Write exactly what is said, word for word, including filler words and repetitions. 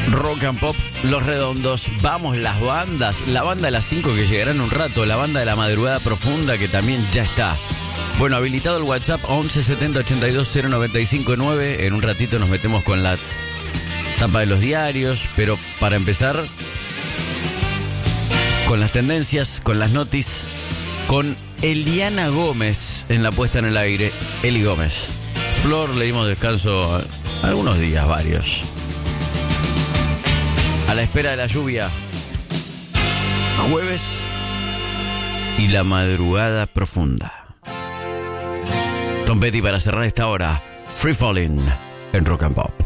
Rock and Pop, Los Redondos. Vamos, las bandas. La banda de las cinco que llegará en un rato. La banda de la madrugada profunda que también ya está. Bueno, habilitado el WhatsApp once setenta ochenta y dos cero noventa y cinco nueve. En un ratito nos metemos con la tapa de los diarios. Pero para empezar, con las tendencias, con las notis, con Eliana Gómez en la puesta en el aire. Eli Gómez. Flor, le dimos descanso algunos días, varios. A la espera de la lluvia. Jueves y la madrugada profunda. Tom Petty para cerrar esta hora. Free Falling en Rock and Pop.